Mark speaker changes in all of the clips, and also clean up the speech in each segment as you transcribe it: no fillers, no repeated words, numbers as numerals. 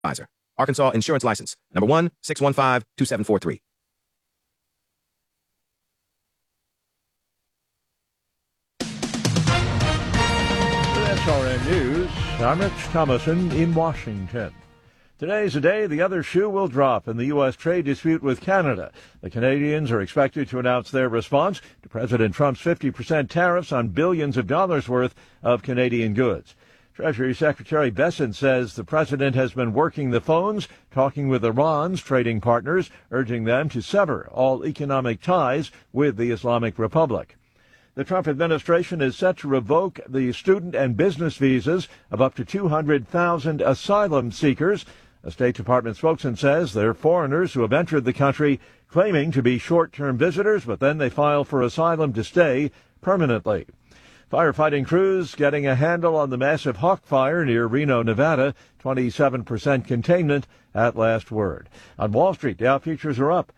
Speaker 1: Advisor. Arkansas Insurance License, number 1-615-2743.
Speaker 2: SRN News, I'm Rich Thomason in Washington. Today's the day the other shoe will drop in the U.S. trade dispute with Canada. The Canadians are expected to announce their response to President Trump's 50% tariffs on billions of dollars worth of Canadian goods. Treasury Secretary Bessent says the president has been working the phones, talking with Iran's trading partners, urging them to sever all economic ties with the Islamic Republic. The Trump administration is set to revoke the student and business visas of up to 200,000 asylum seekers. A State Department spokesman says they're foreigners who have entered the country claiming to be short-term visitors, but then they file for asylum to stay permanently. Firefighting crews getting a handle on the massive Hawk fire near Reno, Nevada. 27% containment at last word. On Wall Street, Dow futures are up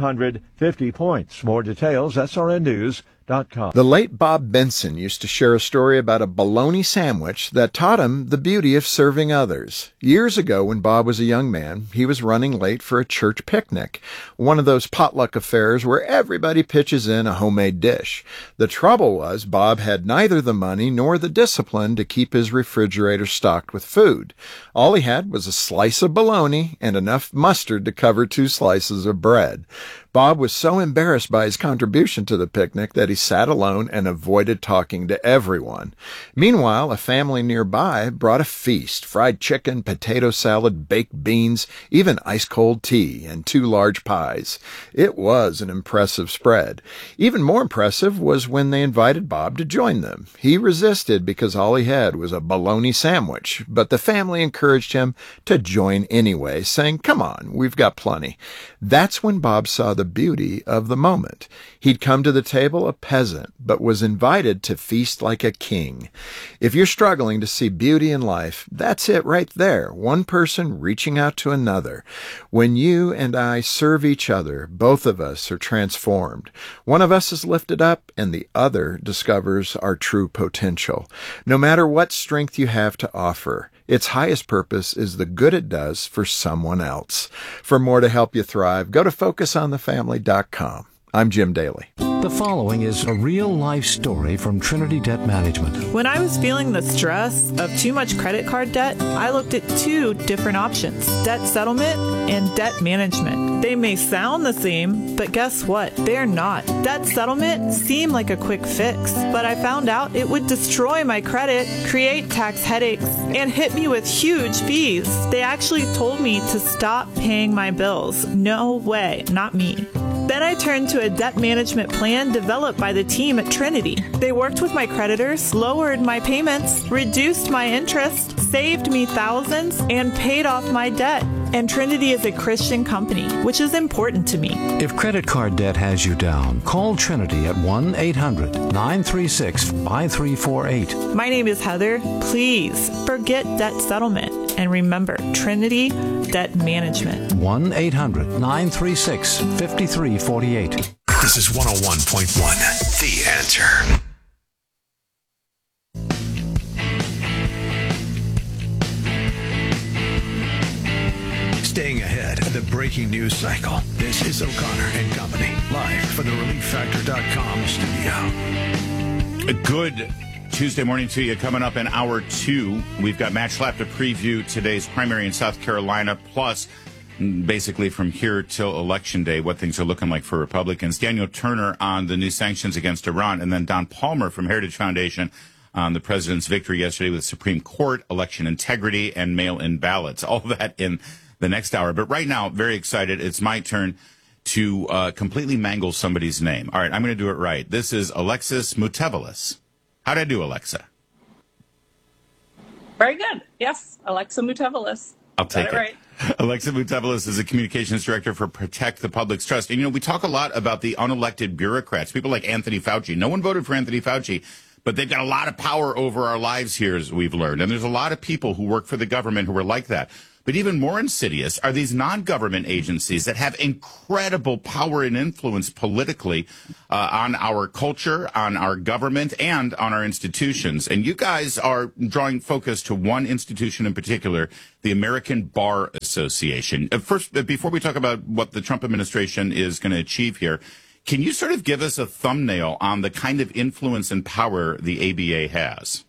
Speaker 2: 250 points. More details, SRNnews.com.
Speaker 3: The late Bob Benson used to share a story about a bologna sandwich that taught him the beauty of serving others. Years ago, when Bob was a young man, he was running late for a church picnic, one of those potluck affairs where everybody pitches in a homemade dish. The trouble was Bob had neither the money nor the discipline to keep his refrigerator stocked with food. All he had was a slice of bologna and enough mustard to cover 2 slices of bread. Bob was so embarrassed by his contribution to the picnic that he sat alone and avoided talking to everyone. Meanwhile, a family nearby brought a feast: fried chicken, potato salad, baked beans, even ice-cold tea, and 2 large pies. It was an impressive spread. Even more impressive was when they invited Bob to join them. He resisted because all he had was a bologna sandwich, but the family encouraged him to join anyway, saying, "Come on, we've got plenty." That's when Bob saw the beauty of the moment. He'd come to the table a peasant, but was invited to feast like a king. If you're struggling to see beauty in life, that's it right there. One person reaching out to another. When you and I serve each other, both of us are transformed. One of us is lifted up, and the other discovers our true potential. No matter what strength you have to offer, its highest purpose is the good it does for someone else. For more to help you thrive, go to FocusOnTheFamily.com. I'm Jim Daly.
Speaker 4: The following is a real-life story from Trinity Debt Management.
Speaker 5: When I was feeling the stress of too much credit card debt, I looked at 2 different options: debt settlement and debt management. They may sound the same, but guess what? They're not. Debt settlement seemed like a quick fix, but I found out it would destroy my credit, create tax headaches, and hit me with huge fees. They actually told me to stop paying my bills. No way, not me. Then I turned to a debt management plan developed by the team at Trinity. They worked with my creditors, lowered my payments, reduced my interest, saved me thousands, and paid off my debt. And Trinity is a Christian company, which is important to me.
Speaker 4: If credit card debt has you down, call Trinity at 1-800-936-5348.
Speaker 5: My name is Heather. Please forget debt settlement. And remember, Trinity Debt Management.
Speaker 4: 1-800-936-5348.
Speaker 6: This is 101.1, The Answer. Staying ahead of the breaking news cycle, this is O'Connor and Company, live from the ReliefFactor.com studio.
Speaker 7: A good Tuesday morning to you. Coming up in hour 2, we've got Matt Schlapp to preview today's primary in South Carolina, plus basically from here till Election Day, what things are looking like for Republicans. Daniel Turner on the new sanctions against Iran, and then Don Palmer from Heritage Foundation on the president's victory yesterday with the Supreme Court, election integrity, and mail-in ballots. All that in the next hour. But right now, very excited. It's my turn to completely mangle somebody's name. All right, I'm going to do it right. This is Alexis Mutevelis. How'd I do, Alexa?
Speaker 8: Very good. Yes, Alexa Mutevelis.
Speaker 7: I'll take it. Right. Alexa Mutevelis is a communications director for Protect the Public's Trust. And, we talk a lot about the unelected bureaucrats, people like Anthony Fauci. No one voted for Anthony Fauci, but they've got a lot of power over our lives here, as we've learned. And there's a lot of people who work for the government who are like that. But even more insidious are these non-government agencies that have incredible power and influence politically on our culture, on our government, and on our institutions. And you guys are drawing focus to one institution in particular, the American Bar Association. First, before we talk about what the Trump administration is going to achieve here, can you sort of give us a thumbnail on the kind of influence and power the ABA has?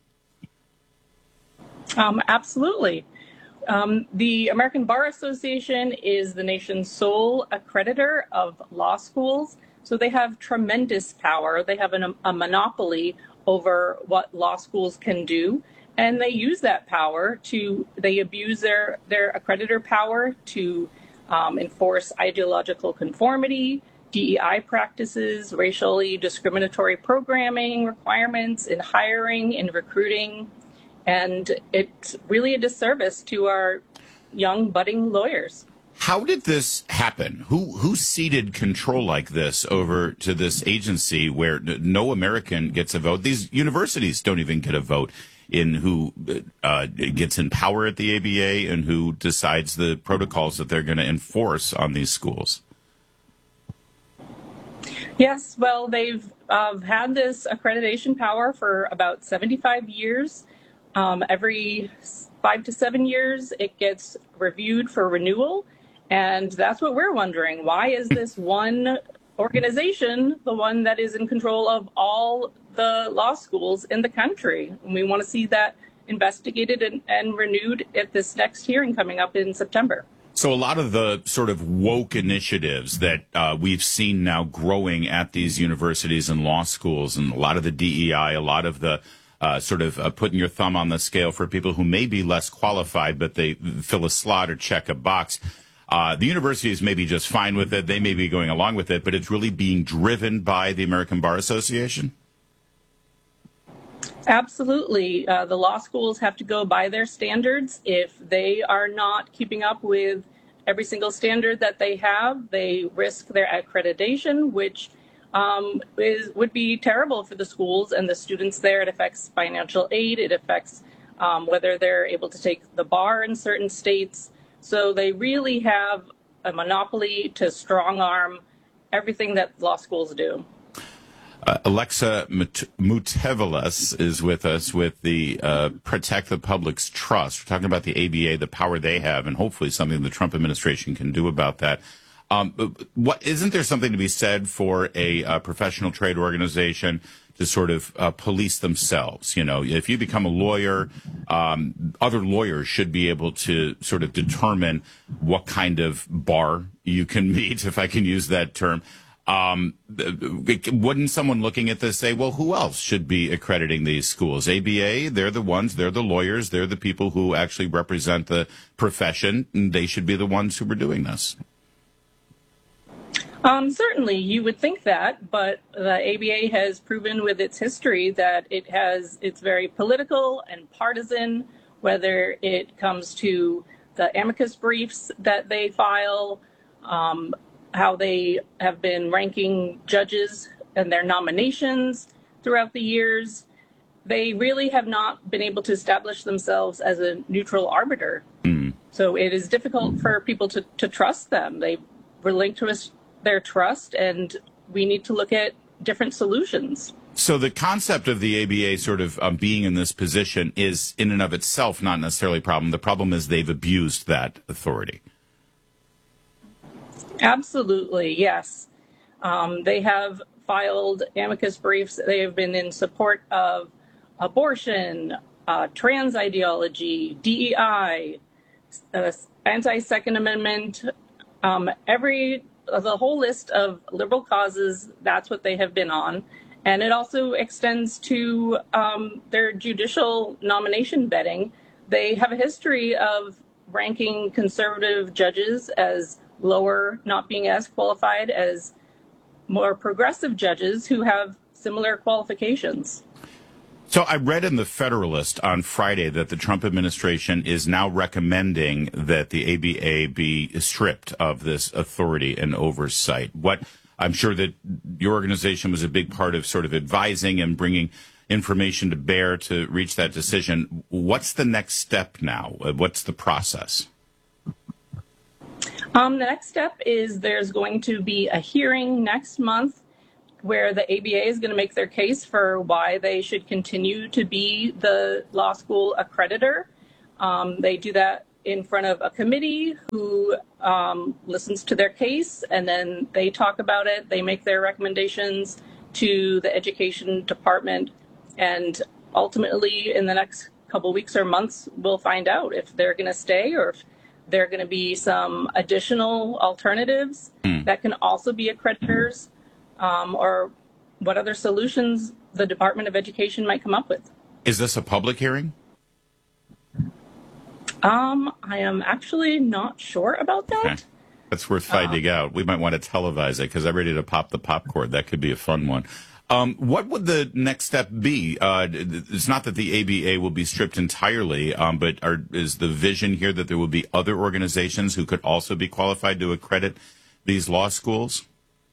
Speaker 8: Absolutely. The American Bar Association is the nation's sole accreditor of law schools. So they have tremendous power. They have a monopoly over what law schools can do. And they use that power they abuse their accreditor power to enforce ideological conformity, DEI practices, racially discriminatory programming requirements in hiring and recruiting. And it's really a disservice to our young budding lawyers.
Speaker 7: How did this happen? Who ceded control like this over to this agency where no American gets a vote? These universities don't even get a vote in who gets in power at the ABA and who decides the protocols that they're going to enforce on these schools.
Speaker 8: Yes, well, they've had this accreditation power for about 75 years. Every 5 to 7 years, it gets reviewed for renewal. And that's what we're wondering. Why is this one organization the one that is in control of all the law schools in the country? And we want to see that investigated and renewed at this next hearing coming up in September.
Speaker 7: So a lot of the sort of woke initiatives that we've seen now growing at these universities and law schools, and a lot of the DEI, a lot of the putting your thumb on the scale for people who may be less qualified, but they fill a slot or check a box. The universities may be just fine with it. They may be going along with it, but it's really being driven by the American Bar Association?
Speaker 8: Absolutely. The law schools have to go by their standards. If they are not keeping up with every single standard that they have, they risk their accreditation, which would be terrible for the schools and the students there. It affects financial aid. It affects whether they're able to take the bar in certain states. So they really have a monopoly to strong arm everything that law schools do.
Speaker 7: Alexa Mutevelis is with us with the Protect the Public's Trust. We're talking about the ABA, the power they have, and hopefully something the Trump administration can do about that. Isn't there something to be said for a professional trade organization to sort of police themselves? You know, if you become a lawyer, other lawyers should be able to sort of determine what kind of bar you can meet, if I can use that term. Wouldn't someone looking at this say, well, who else should be accrediting these schools? ABA, they're the ones, they're the lawyers, they're the people who actually represent the profession, and they should be the ones who are doing this.
Speaker 8: Certainly, you would think that, but the ABA has proven with its history that it's very political and partisan, whether it comes to the amicus briefs that they file, how they have been ranking judges and their nominations throughout the years. They really have not been able to establish themselves as a neutral arbiter. So it is difficult for people to trust them. They relinquish their trust, and we need to look at different solutions.
Speaker 7: So the concept of the ABA sort of being in this position is in and of itself not necessarily a problem. The problem is they've abused that authority.
Speaker 8: Absolutely, yes. They have filed amicus briefs. They have been in support of abortion, trans ideology, DEI, anti-Second Amendment, the whole list of liberal causes. That's what they have been on. And it also extends to their judicial nomination vetting. They have a history of ranking conservative judges as lower, not being as qualified as more progressive judges who have similar qualifications.
Speaker 7: So I read in the Federalist on Friday that the Trump administration is now recommending that the ABA be stripped of this authority and oversight. What I'm sure that your organization was a big part of sort of advising and bringing information to bear to reach that decision. What's the next step now? What's the process?
Speaker 8: The next step is there's going to be a hearing next month where the ABA is going to make their case for why they should continue to be the law school accreditor. They do that in front of a committee who listens to their case, and then they talk about it. They make their recommendations to the education department, and ultimately in the next couple weeks or months, we'll find out if they're going to stay or if there are going to be some additional alternatives that can also be accreditors, or what other solutions the Department of Education might come up with.
Speaker 7: Is this a public hearing?
Speaker 8: I am actually not sure about that.
Speaker 7: Okay. That's worth finding out. We might want to televise it because I'm ready to pop the popcorn. That could be a fun one. What would the next step be? It's not that the ABA will be stripped entirely, but is the vision here that there will be other organizations who could also be qualified to accredit these law schools?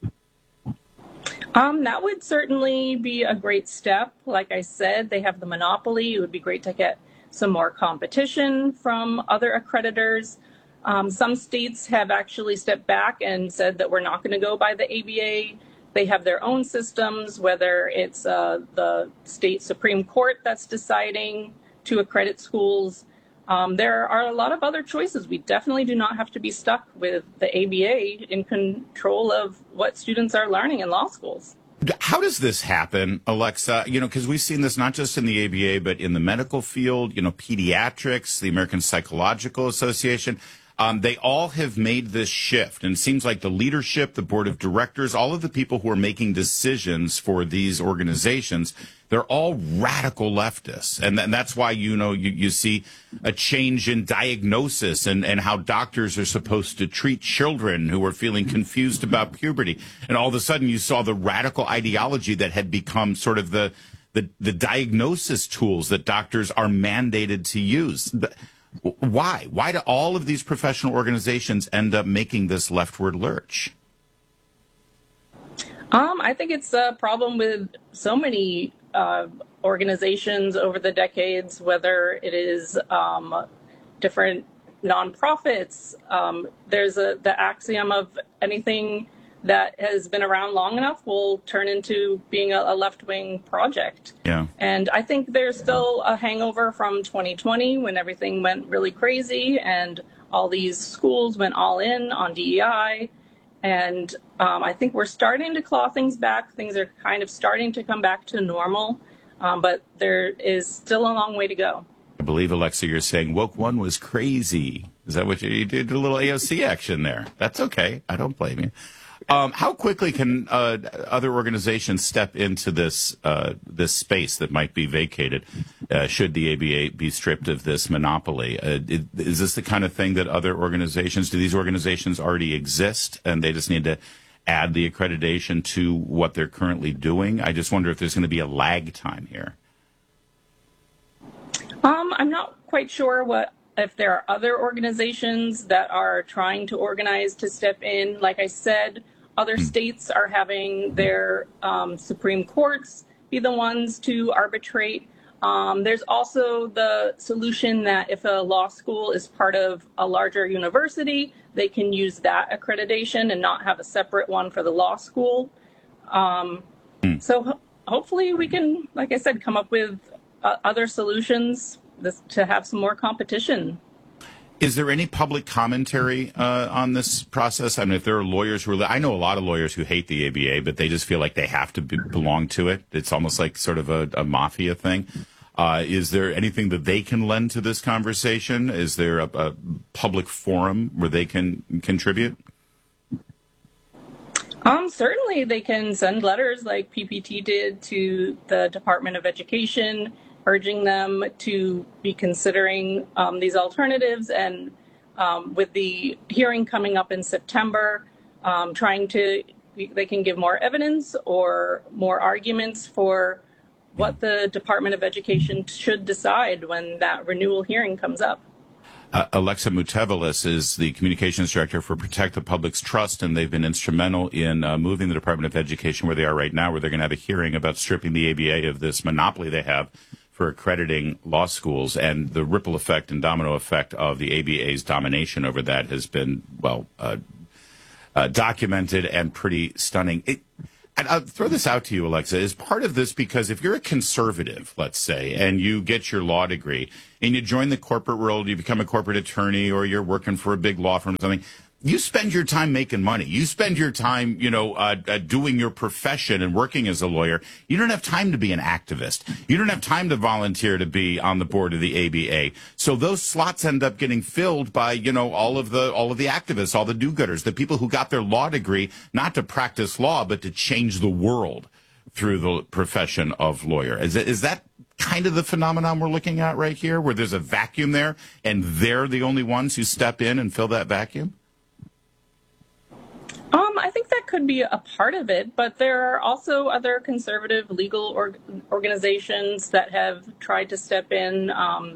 Speaker 8: That would certainly be a great step. Like I said, they have the monopoly. It would be great to get some more competition from other accreditors. Some states have actually stepped back and said that we're not going to go by the ABA. They have their own systems, whether it's the state Supreme Court that's deciding to accredit schools. There are a lot of other choices. We definitely do not have to be stuck with the ABA in control of what students are learning in law schools.
Speaker 7: How does this happen, Alexa? Because we've seen this not just in the ABA, but in the medical field, pediatrics, the American Psychological Association. They all have made this shift. And it seems like the leadership, the board of directors, all of the people who are making decisions for these organizations, they're all radical leftists. And that's why, you see a change in diagnosis and how doctors are supposed to treat children who are feeling confused about puberty. And all of a sudden you saw the radical ideology that had become sort of the diagnosis tools that doctors are mandated to use. Why? Why do all of these professional organizations end up making this leftward lurch?
Speaker 8: I think it's a problem with so many organizations over the decades, whether it is different nonprofits. There's the axiom of anything that has been around long enough will turn into being a left-wing project.
Speaker 7: Yeah.
Speaker 8: And I think there's still a hangover from 2020 when everything went really crazy and all these schools went all in on DEI. And I think we're starting to claw things back. Things are kind of starting to come back to normal, but there is still a long way to go.
Speaker 7: I believe, Alexa, you're saying woke one was crazy. Is that what you did? A little AOC action there. That's okay. I don't blame you. How quickly can other organizations step into this space that might be vacated should the ABA be stripped of this monopoly? Is this the kind of thing that other organizations, do these organizations already exist and they just need to add the accreditation to what they're currently doing? I just wonder if there's going to be a lag time here.
Speaker 8: I'm not quite sure if there are other organizations that are trying to organize to step in. Like I said, other states are having their Supreme Courts be the ones to arbitrate. There's also the solution that if a law school is part of a larger university, they can use that accreditation and not have a separate one for the law school. So hopefully we can, like I said, come up with other solutions to have some more competition.
Speaker 7: Is there any public commentary on this process? I mean, if there are lawyers who I know a lot of lawyers who hate the ABA, but they just feel like they have to belong to it. It's almost like sort of a mafia thing. Is there anything that they can lend to this conversation? Is there a public forum where they can contribute?
Speaker 8: Certainly they can send letters like PPT did to the Department of Education, urging them to be considering these alternatives, and with the hearing coming up in September, they can give more evidence or more arguments for what the Department of Education should decide when that renewal hearing comes up.
Speaker 7: Alexa Mutevelis is the communications director for Protect the Public's Trust, and they've been instrumental in moving the Department of Education where they are right now, where they're going to have a hearing about stripping the ABA of this monopoly they have for accrediting law schools, and the ripple effect and domino effect of the ABA's domination over that has been, documented and pretty stunning. And I'll throw this out to you, Alexa. Is part of this because if you're a conservative, let's say, and you get your law degree and you join the corporate world, you become a corporate attorney or you're working for a big law firm or something, you spend your time making money. You spend your time, doing your profession and working as a lawyer. You don't have time to be an activist. You don't have time to volunteer to be on the board of the ABA. So those slots end up getting filled by, all of the activists, all the do-gooders, the people who got their law degree not to practice law, but to change the world through the profession of lawyer. Is that kind of the phenomenon we're looking at right here, where there's a vacuum there and they're the only ones who step in and fill that vacuum?
Speaker 8: I think that could be a part of it, but there are also other conservative legal organizations that have tried to step in.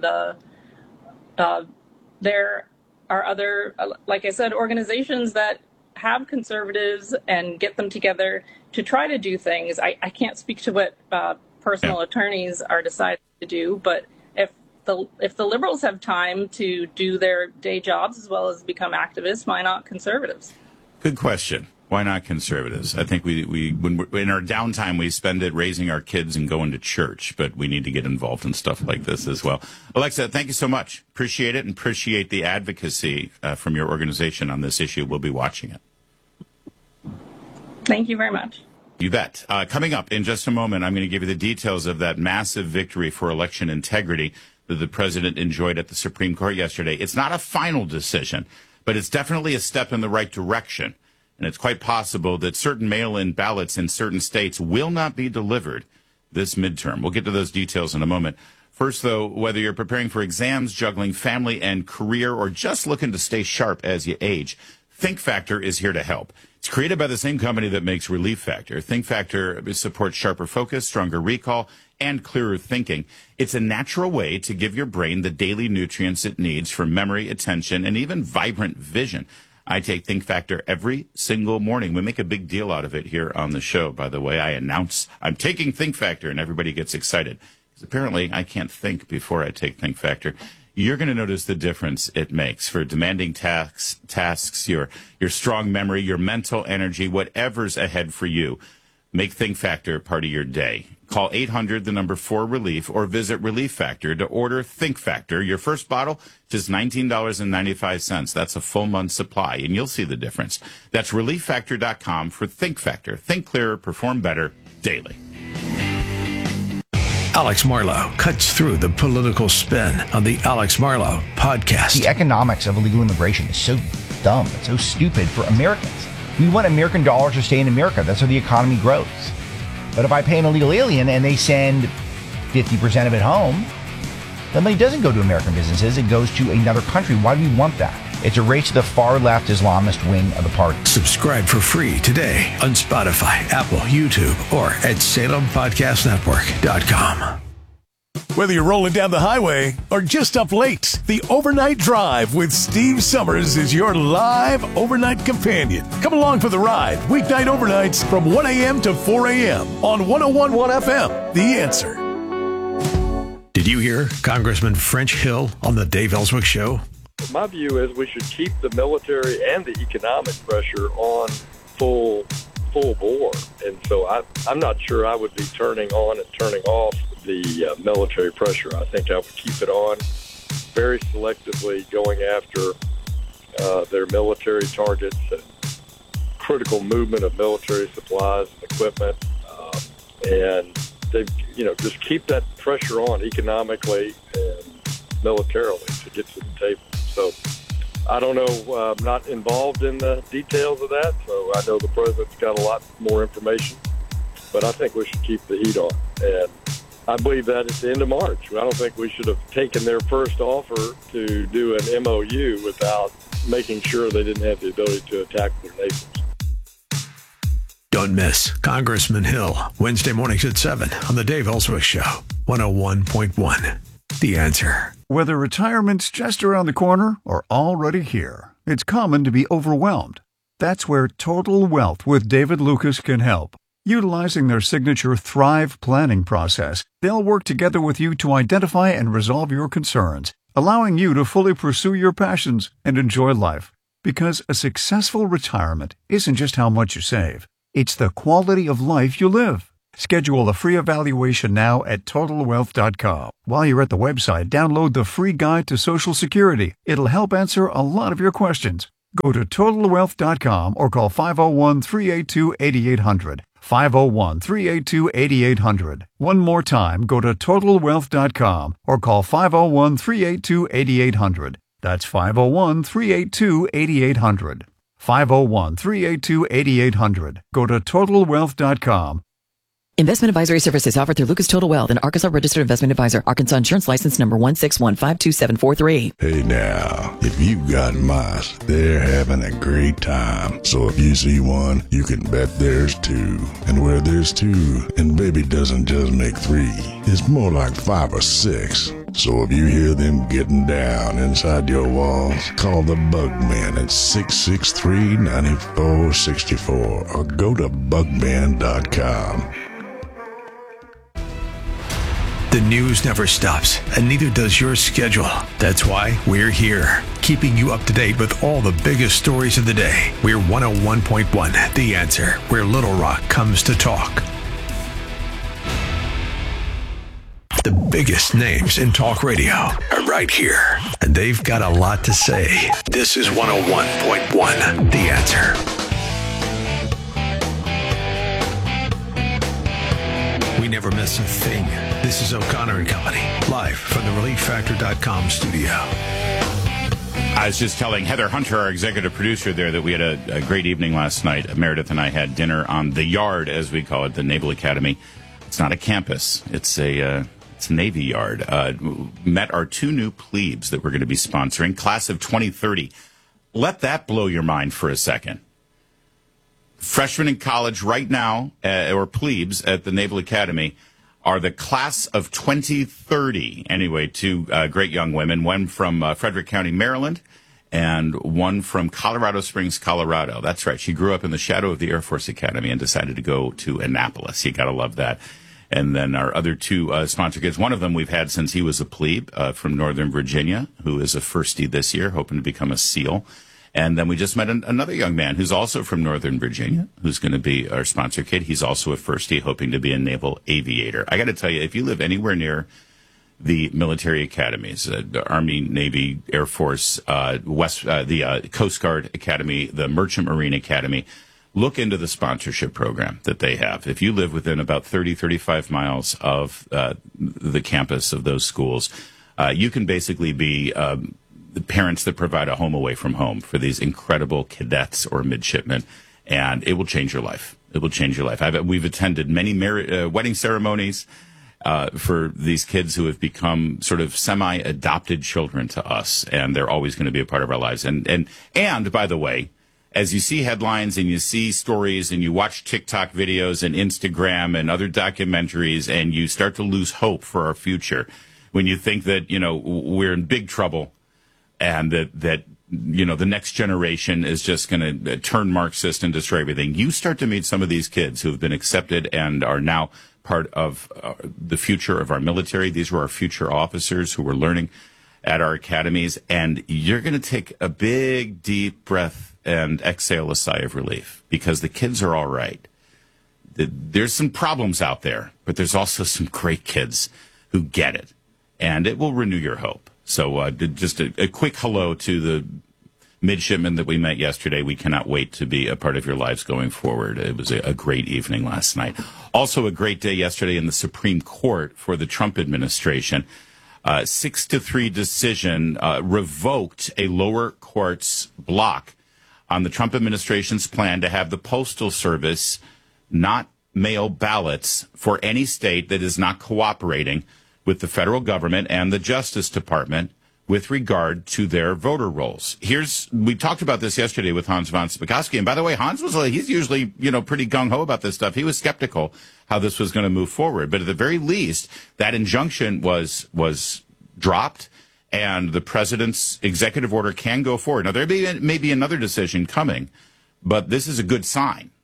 Speaker 8: There are other, like I said, organizations that have conservatives and get them together to try to do things. I can't speak to what personal attorneys are deciding to do, but if the liberals have time to do their day jobs as well as become activists, why not conservatives?
Speaker 7: Good question. Why not conservatives? I think we when we're in our downtime, we spend it raising our kids and going to church, but we need to get involved in stuff like this as well. Alexa, thank you so much. Appreciate it and appreciate the advocacy from your organization on this issue. We'll be watching it.
Speaker 8: Thank you very much.
Speaker 7: You bet. Coming up in just a moment, I'm going to give you the details of that massive victory for election integrity that the president enjoyed at the Supreme Court yesterday. It's not a final decision, but it's definitely a step in the right direction. And it's quite possible that certain mail-in ballots in certain states will not be delivered this midterm. We'll get to those details in a moment. First, though, whether you're preparing for exams, juggling family and career, or just looking to stay sharp as you age, Think Factor is here to help. It's created by the same company that makes Relief Factor. Think Factor supports sharper focus, stronger recall, and clearer thinking. It's a natural way to give your brain the daily nutrients it needs for memory, attention, and even vibrant vision. I take Think Factor every single morning. We make a big deal out of it here on the show, by the way. I announce I'm taking Think Factor, and everybody gets excited. Because apparently I can't think before I take Think Factor. You're going to notice the difference it makes for demanding tasks, your strong memory, your mental energy, whatever's ahead for you. Make Think Factor part of your day. Call 800-4RELIEF or visit Relief Factor to order Think Factor. Your first bottle, just $19.95. That's a full month's supply, and you'll see the difference. That's ReliefFactor.com for Think Factor. Think clearer, perform better, daily.
Speaker 6: Alex Marlow cuts through the political spin on the Alex Marlow podcast.
Speaker 9: The economics of illegal immigration is so dumb. It's so stupid for Americans. We want American dollars to stay in America. That's how the economy grows. But if I pay an illegal alien and they send 50% of it home, the money doesn't go to American businesses. It goes to another country. Why do we want that? It's a race to the far left Islamist wing of the party.
Speaker 6: Subscribe for free today on Spotify, Apple, YouTube, or at SalemPodcastNetwork.com.
Speaker 10: Whether you're rolling down the highway or just up late, the Overnight Drive with Steve Summers is your live overnight companion. Come along for the ride, weeknight overnights from 1 a.m. to 4 a.m. on 101.1 FM. The Answer.
Speaker 6: Did you hear Congressman French Hill on the Dave Ellswick Show?
Speaker 11: My view is we should keep the military and the economic pressure on full bore. And so I'm not sure I would be turning on and turning off the military pressure. I think I would keep it on very selectively, going after their military targets and critical movement of military supplies and equipment. And they, just keep that pressure on economically and militarily to get to the table. So I don't know. I'm not involved in the details of that, so I know the president's got a lot more information. But I think we should keep the heat on. And I believe that at the end of March. I don't think we should have taken their first offer to do an MOU without making sure they didn't have the ability to attack their neighbors.
Speaker 6: Don't miss Congressman Hill, Wednesday mornings at 7 on the Dave Ellswick Show, 101.1. The Answer.
Speaker 12: Whether retirement's just around the corner or already here, it's common to be overwhelmed. That's where Total Wealth with David Lucas can help. Utilizing their signature Thrive planning process, they'll work together with you to identify and resolve your concerns, allowing you to fully pursue your passions and enjoy life. Because a successful retirement isn't just how much you save, it's the quality of life you live. Schedule a free evaluation now at TotalWealth.com. While you're at the website, download the free guide to Social Security. It'll help answer a lot of your questions. Go to TotalWealth.com or call 501-382-8800. 501-382-8800. One more time, go to TotalWealth.com or call 501-382-8800. That's 501-382-8800. 501-382-8800. Go to TotalWealth.com.
Speaker 13: Investment advisory services offered through Lucas Total Wealth, an Arkansas registered investment advisor. Arkansas Insurance License number 161527443.
Speaker 6: Hey now, if you got mice, they're having a great time. So if you see one, you can bet there's two. And where there's two, and baby doesn't just make three, it's more like 5 or 6. So if you hear them getting down inside your walls, call the Bugman at 663-9464 or go to bugman.com.
Speaker 14: The news never stops, and neither does your schedule. That's why we're here, keeping you up to date with all the biggest stories of the day. We're 101.1 The Answer, where Little Rock comes to talk. The biggest names in talk radio are right here, and they've got a lot to say. This is 101.1 The Answer. We never miss a thing. This is O'Connor and Company, live from the ReliefFactor.com studio.
Speaker 7: I was just telling Heather Hunter, our executive producer there, that we had a great evening last night. Meredith and I had dinner on the Yard, as we call it, the Naval Academy. It's not a campus. It's a Navy Yard. Met our 2 new plebes that we're going to be sponsoring, class of 2030. Let that blow your mind for a second. Freshmen in college right now, or plebes at the Naval Academy, are the class of 2030. Anyway, 2 great young women, one from Frederick County, Maryland, and one from Colorado Springs, Colorado. That's right. She grew up in the shadow of the Air Force Academy and decided to go to Annapolis. You got to love that. And then our other 2 sponsor kids, one of them we've had since he was a plebe from Northern Virginia, who is a firstie this year, hoping to become a SEAL. And then we just met another young man who's also from Northern Virginia, who's going to be our sponsor kid. He's also a firstie, hoping to be a naval aviator. I got to tell you, if you live anywhere near the military academies, the Army, Navy, Air Force, the Coast Guard Academy, the Merchant Marine Academy, look into the sponsorship program that they have. If you live within about 30, 35 miles of the campus of those schools, you can basically be the parents that provide a home away from home for these incredible cadets or midshipmen, and it will change your life. It will change your life. We've attended many wedding ceremonies for these kids who have become sort of semi-adopted children to us, and they're always going to be a part of our lives. And by the way, as you see headlines and you see stories and you watch TikTok videos and Instagram and other documentaries, and you start to lose hope for our future, when you think that, we're in big trouble, and that the next generation is just going to turn Marxist and destroy everything. You start to meet some of these kids who have been accepted and are now part of the future of our military. These were our future officers who were learning at our academies, and you're going to take a big, deep breath and exhale a sigh of relief, because the kids are all right. There's some problems out there, but there's also some great kids who get it, and it will renew your hope. So just a quick hello to the midshipmen that we met yesterday. We cannot wait to be a part of your lives going forward. It was a great evening last night. Also a great day yesterday in the Supreme Court for the Trump administration. 6-3 decision revoked a lower court's block on the Trump administration's plan to have the Postal Service not mail ballots for any state that is not cooperating with the federal government and the Justice Department with regard to their voter rolls. We talked about this yesterday with Hans von Spakovsky, and by the way, Hans he's usually, pretty gung-ho about this stuff. He was skeptical how this was going to move forward, but at the very least, that injunction was dropped, and the president's executive order can go forward. Now, there may be another decision coming, but this is a good sign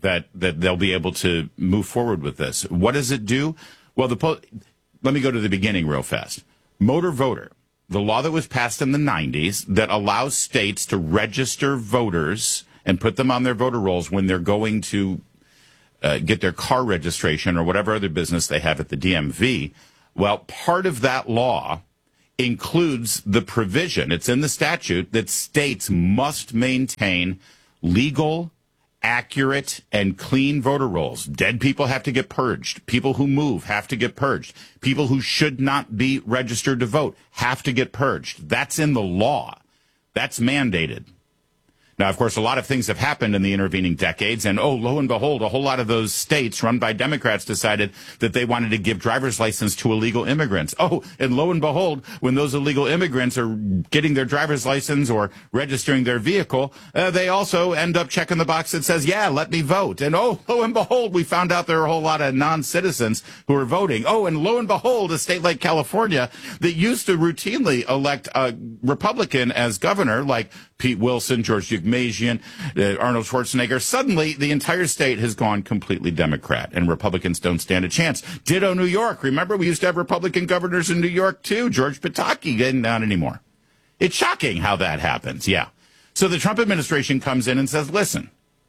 Speaker 7: that they'll be able to move forward with this. What does it do? Well, let me go to the beginning real fast. Motor voter, the law that was passed in the 90s that allows states to register voters and put them on their voter rolls when they're going to get their car registration or whatever other business they have at the DMV. Well, part of that law includes the provision, it's in the statute, that states must maintain legal, accurate, and clean voter rolls. Dead people have to get purged. People who move have to get purged. People who should not be registered to vote have to get purged. That's in the law. That's mandated. Now, of course, a lot of things have happened in the intervening decades, and lo and behold, a whole lot of those states run by Democrats decided that they wanted to give driver's license to illegal immigrants. And lo and behold, when those illegal immigrants are getting their driver's license or registering their vehicle, they also end up checking the box that says, yeah, let me vote. And lo and behold, we found out there are a whole lot of non-citizens who are voting. And lo and behold, a state like California that used to routinely elect a Republican as governor, like Pete Wilson, George Deukmejian, Arnold Schwarzenegger. Suddenly, the entire state has gone completely Democrat, and Republicans don't stand a chance. Ditto New York. Remember, we used to have Republican governors in New York, too. George Pataki, not anymore. It's shocking how that happens, yeah. So the Trump administration comes in and says, listen,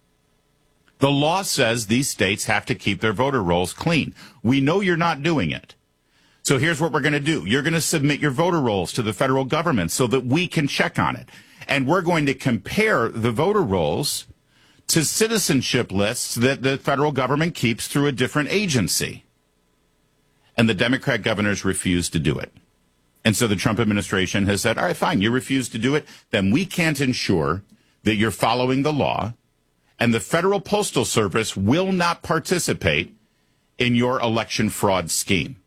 Speaker 7: the law says these states have to keep their voter rolls clean. We know you're not doing it. So here's what we're going to do. You're going to submit your voter rolls to the federal government so that we can check on it. And we're going to compare the voter rolls to citizenship lists that the federal government keeps through a different agency. And the Democrat governors refused to do it. And so the Trump administration has said, all right, fine, you refuse to do it, then we can't ensure that you're following the law, and the Federal Postal Service will not participate in your election fraud scheme.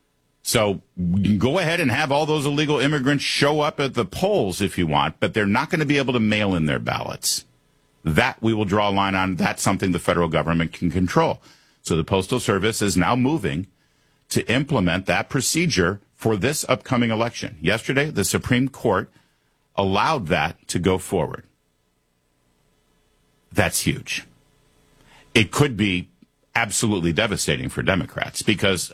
Speaker 7: So you can go ahead and have all those illegal immigrants show up at the polls if you want, but they're not going to be able to mail in their ballots. That we will draw a line on. That's something the federal government can control. So the Postal Service is now moving to implement that procedure for this upcoming election. Yesterday, the Supreme Court allowed that to go forward. That's huge. It could be absolutely devastating for Democrats because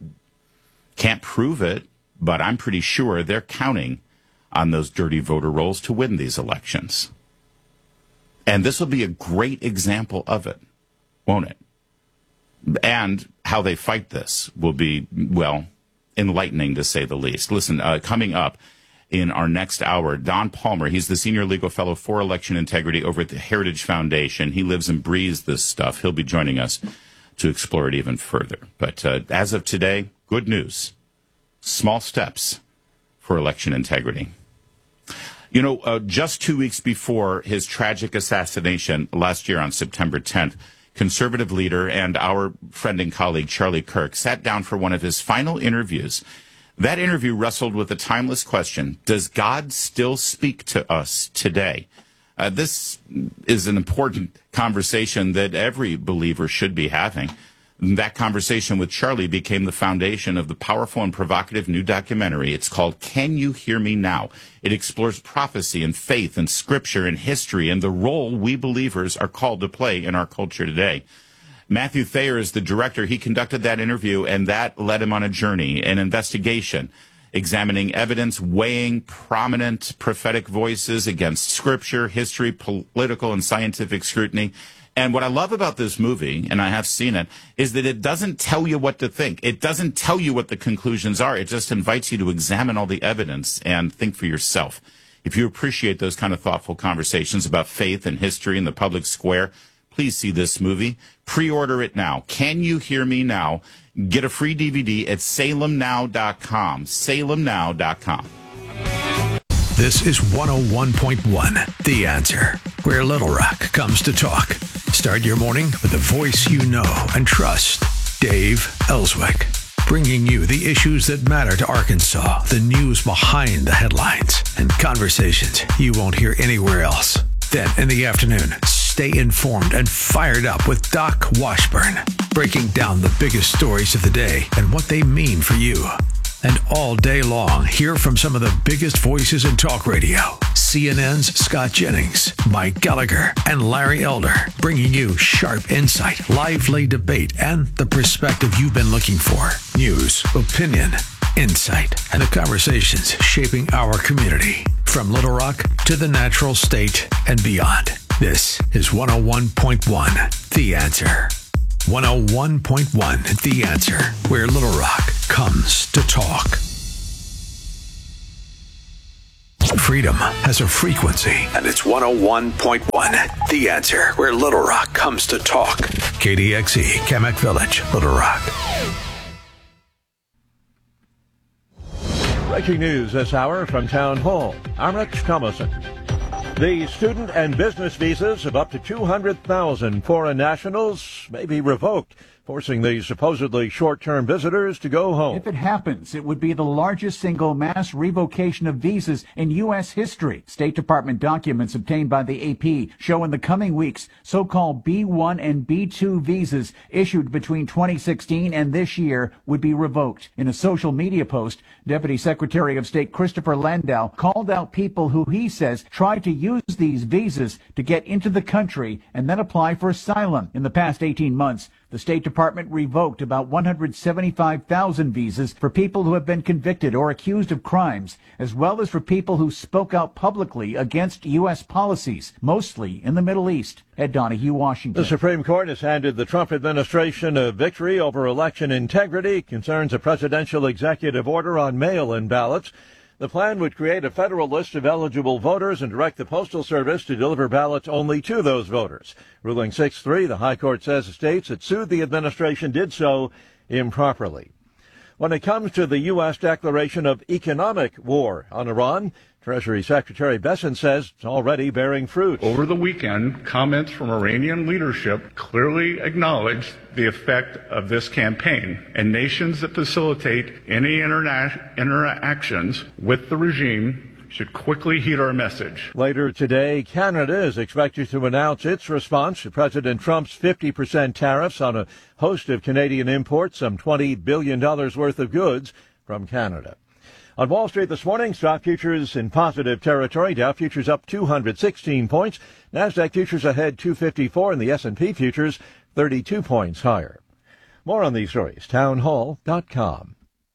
Speaker 7: can't prove it, but I'm pretty sure they're counting on those dirty voter rolls to win these elections. And this will be a great example of it, won't it? And how they fight this will be, well, enlightening to say the least. Listen, coming up in our next hour, Don Palmer, he's the senior legal fellow for election integrity over at the Heritage Foundation. He lives and breathes this stuff. He'll be joining us to explore it even further. But as of today, good news. Small steps for election integrity. You know, just 2 weeks before his tragic assassination last year on September 10th, conservative leader and our friend and colleague Charlie Kirk sat down for one of his final interviews. That interview wrestled with the timeless question, does God still speak to us today? This is an important conversation that every believer should be having. That conversation with Charlie became the foundation of the powerful and provocative new documentary. It's called Can You Hear Me Now? It explores prophecy and faith and scripture and history and the role we believers are called to play in our culture today. Matthew Thayer is the director. He conducted that interview, and that led him on a journey, an investigation, examining evidence, weighing prominent prophetic voices against scripture, history, political, and scientific scrutiny. And what I love about this movie, and I have seen it, is that it doesn't tell you what to think. It doesn't tell you what the conclusions are. It just invites you to examine all the evidence and think for yourself. If you appreciate those kind of thoughtful conversations about faith and history in the public square, please see this movie. Pre-order it now. Can You Hear Me Now? Get a free DVD at salemnow.com. salemnow.com.
Speaker 14: This is 101.1 The Answer, where Little Rock comes to talk. Start your morning with a voice you know and trust. Dave Ellswick, bringing you the issues that matter to Arkansas, the news behind the headlines, and conversations you won't hear anywhere else. Then in the afternoon, stay informed and fired up with Doc Washburn, breaking down the biggest stories of the day and what they mean for you. And all day long, hear from some of the biggest voices in talk radio. CNN's Scott Jennings, Mike Gallagher, and Larry Elder, bringing you sharp insight, lively debate, and the perspective you've been looking for. News, opinion, insight, and the conversations shaping our community. From Little Rock to the Natural State and beyond. This is 101.1 The Answer. 101.1 The Answer, where Little Rock comes to talk. Freedom has a frequency, and it's 101.1 The Answer, where Little Rock comes to talk. KDXE, Kamek Village, Little Rock.
Speaker 2: Breaking news this hour from Town Hall. I'm Rich Thomason. The student and business visas of up to 200,000 foreign nationals may be revoked, forcing these supposedly short-term visitors to go home.
Speaker 15: If it happens, it would be the largest single mass revocation of visas in U.S. history. State Department documents obtained by the AP show in the coming weeks so-called B1 and B2 visas issued between 2016 and this year would be revoked. In a social media post, Deputy Secretary of State Christopher Landau called out people who he says tried to use these visas to get into the country and then apply for asylum. In the past 18 months, the State Department revoked about 175,000 visas for people who have been convicted or accused of crimes, as well as for people who spoke out publicly against U.S. policies, mostly in the Middle East. Ed Donahue, Washington.
Speaker 2: The Supreme Court has handed the Trump administration a victory over election integrity. Concerns a presidential executive order on mail-in ballots. The plan would create a federal list of eligible voters and direct the Postal Service to deliver ballots only to those voters. Ruling 6-3, the High Court says the states that sued the administration did so improperly. When it comes to the U.S. declaration of economic war on Iran, Treasury Secretary Bessent says it's already bearing fruit.
Speaker 16: Over the weekend, comments from Iranian leadership clearly acknowledged the effect of this campaign, and nations that facilitate any interactions with the regime should quickly heed our message.
Speaker 2: Later today, Canada is expected to announce its response to President Trump's 50% tariffs on a host of Canadian imports, some $20 billion worth of goods from Canada. On Wall Street this morning, stock futures in positive territory. Dow futures up 216 points. NASDAQ futures ahead 254, and the S&P futures 32 points higher. More on these stories, townhall.com.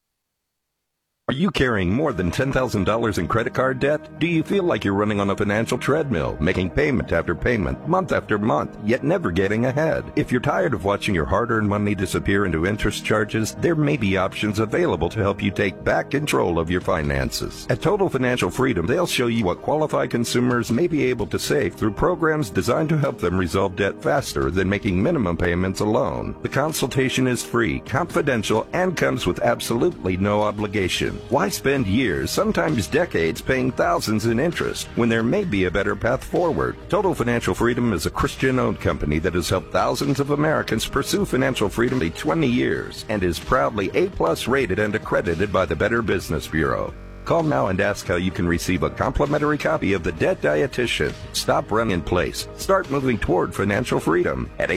Speaker 17: Are you carrying more than $10,000 in credit card debt? Do you feel like you're running on a financial treadmill, making payment after payment, month after month, yet never getting ahead? If you're tired of watching your hard-earned money disappear into interest charges, there may be options available to help you take back control of your finances. At Total Financial Freedom, they'll show you what qualified consumers may be able to save through programs designed to help them resolve debt faster than making minimum payments alone. The consultation is free, confidential, and comes with absolutely no obligation. Why spend years, sometimes decades, paying thousands in interest when there may be a better path forward? Total Financial Freedom is a Christian-owned company that has helped thousands of Americans pursue financial freedom for 20 years and is proudly A+ rated and accredited by the Better Business Bureau. Call now and ask how you can receive a complimentary copy of The Debt Dietitian. Stop running in place. Start moving toward financial freedom at